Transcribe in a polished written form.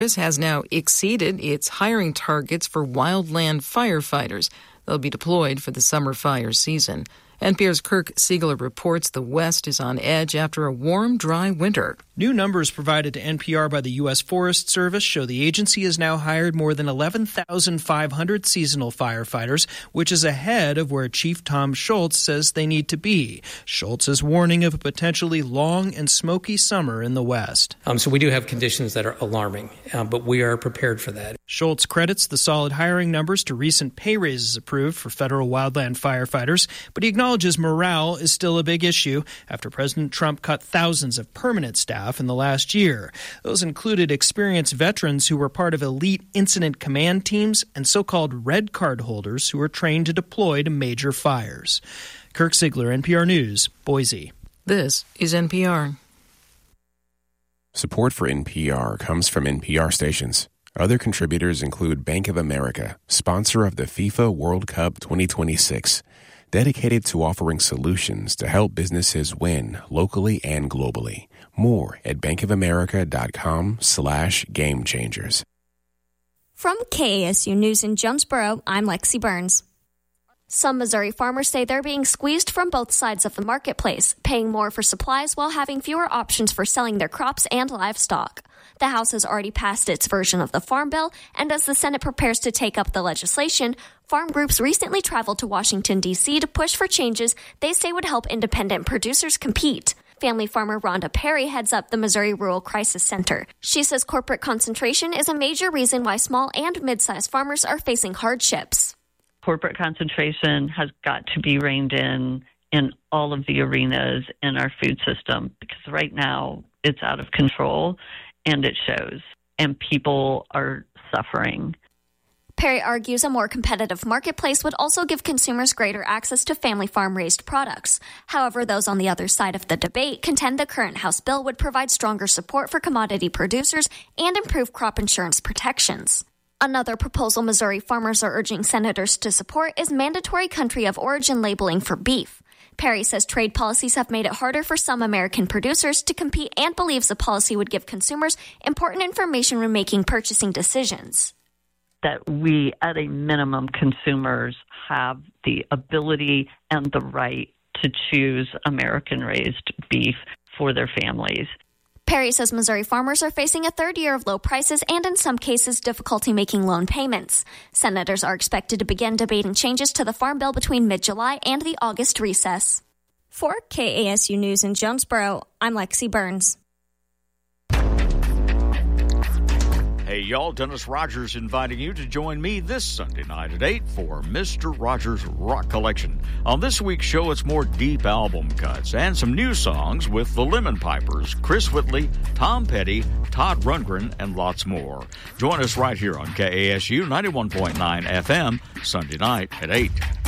has now exceeded its hiring targets for wildland firefighters. They'll be deployed for the summer fire season. NPR's Kirk Siegler reports the West is on edge after a warm, dry winter. New numbers provided to NPR by the U.S. Forest Service show the agency has now hired more than 11,500 seasonal firefighters, which is ahead of where Chief Tom Schultz says they need to be. Schultz is warning of a potentially long and smoky summer in the West. So we do have conditions that are alarming, but we are prepared for that. Schultz credits the solid hiring numbers to recent pay raises approved for federal wildland firefighters, but he acknowledges morale is still a big issue after President Trump cut thousands of permanent staff in the last year. Those included experienced veterans who were part of elite incident command teams and so-called red card holders who were trained to deploy to major fires. Kirk Siegler, NPR News, Boise. This is NPR. Support for NPR comes from NPR stations. Other contributors include Bank of America, sponsor of the FIFA World Cup 2026, dedicated to offering solutions to help businesses win locally and globally. More at bankofamerica.com/gamechangers. From KASU News in Jonesboro, I'm Lexi Burns. Some Missouri farmers say they're being squeezed from both sides of the marketplace, paying more for supplies while having fewer options for selling their crops and livestock. The House has already passed its version of the Farm Bill, and as the Senate prepares to take up the legislation, farm groups recently traveled to Washington, D.C. to push for changes they say would help independent producers compete. Family farmer Rhonda Perry heads up the Missouri Rural Crisis Center. She says corporate concentration is a major reason why small and mid-sized farmers are facing hardships. Corporate concentration has got to be reined in all of the arenas in our food system, because right now it's out of control and it shows, and people are suffering. Perry argues a more competitive marketplace would also give consumers greater access to family farm-raised products. However, those on the other side of the debate contend the current House bill would provide stronger support for commodity producers and improve crop insurance protections. Another proposal Missouri farmers are urging senators to support is mandatory country of origin labeling for beef. Perry says trade policies have made it harder for some American producers to compete and believes the policy would give consumers important information when making purchasing decisions. That we, at a minimum, consumers have the ability and the right to choose American-raised beef for their families. Perry says Missouri farmers are facing a third year of low prices and, in some cases, difficulty making loan payments. Senators are expected to begin debating changes to the Farm Bill between mid-July and the August recess. For KASU News in Jonesboro, I'm Lexi Burns. Hey, y'all, Dennis Rogers inviting you to join me this Sunday night at 8 for Mr. Rogers' Rock Collection. On this week's show, it's more deep album cuts and some new songs with the Lemon Pipers, Chris Whitley, Tom Petty, Todd Rundgren, and lots more. Join us right here on KASU 91.9 FM, Sunday night at 8.